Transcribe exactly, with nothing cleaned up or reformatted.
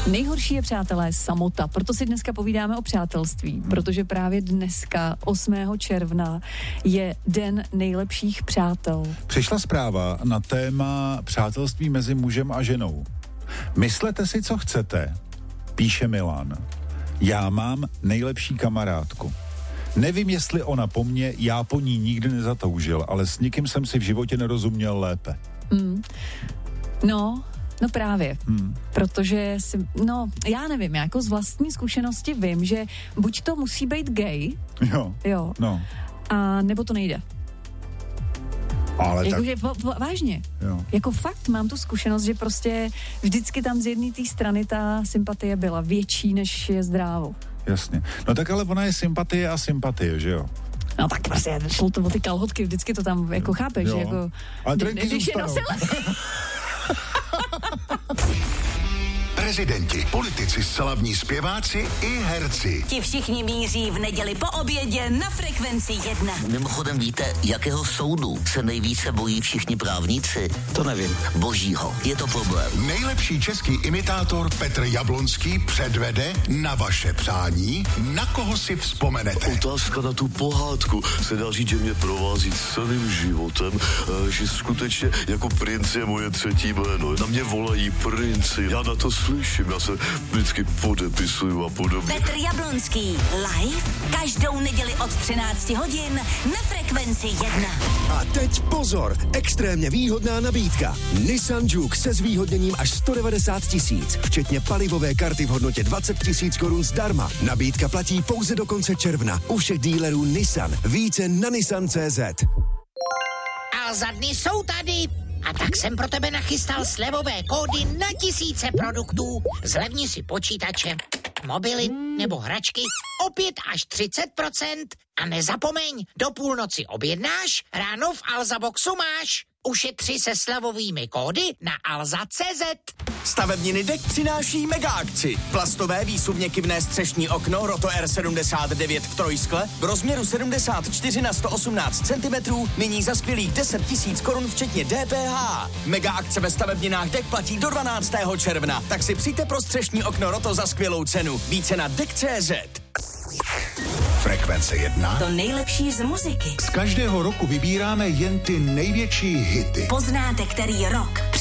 Nejhorší je, přátelé, samota. Proto si dneska povídáme o přátelství, hmm. protože právě dneska, osmého června, je den nejlepších přátel. Přišla zpráva na téma přátelství mezi mužem a ženou. Myslete si, co chcete, píše Milan. Já mám nejlepší kamarádku. Nevím, jestli ona po mně, já po ní nikdy nezatoužil, ale s nikým jsem si v životě nerozuměl lépe. Hmm. No... No právě, hmm. protože si, no já nevím, já jako z vlastní zkušenosti vím, že buď to musí být gay, jo, jo no. a nebo to nejde. Ale jako, tak... že, v, v, vážně, jo. jako fakt mám tu zkušenost, že prostě vždycky tam z jedné té strany ta sympatie byla větší, než je zdrávo. Jasně, no tak ale ona je sympatie a sympatie, že jo? No tak prostě šlo to o ty kalhotky, vždycky to tam jako chápeš, jo. jako... Ale trenky zůstanou. Prezidenti, politici, slavní zpěváci i herci. Ti všichni míří v neděli po obědě na Frekvenci jedna. Mimochodem víte, jakého soudu se nejvíce bojí všichni právníci? To nevím. Božího. Je to problém. Nejlepší český imitátor Petr Jablonský předvede na vaše přání, na koho si vzpomenete. Otázka na tu pohádku se dá říct, že mě provází celým životem, že skutečně jako princ je moje třetí jméno. Na mě volají princi. Já na to slyším, já se vždycky podepisuju a podobně. Petr Jablonský live každou neděli od třinácti hodin na Frekvenci jedna. A teď pozor, extrémně výhodná nabídka. Nissan Juke se zvýhodněním až sto devadesát tisíc, včetně palivové karty v hodnotě dvacet tisíc korun zdarma. Nabídka platí pouze do konce června u všech dílerů Nissan. Více na nissan tečka cé zet. A za dny jsou tady. A tak jsem pro tebe nachystal slevové kódy na tisíce produktů. Zlevni si počítače, mobily nebo hračky o pět až třicet procent. A nezapomeň, do půlnoci objednáš, ráno v Alza Boxu máš. Ušetři se slevovými kódy na alza tečka cé zet. Stavebniny Dek přináší mega akci. Plastové výsuvně kyvné střešní okno Roto R sedmdesát devět v trojskle v rozměru sedmdesát čtyři na sto osmnáct centimetrů nyní za skvělých deset tisíc korun včetně D P H. Mega akce ve stavebninách Dek platí do dvanáctého června, tak si přijďte pro střešní okno Roto za skvělou cenu. Více na dek tečka cé zet. Frekvence jedna. To nejlepší z muziky. Z každého roku vybíráme jen ty největší hity. Poznáte, který rok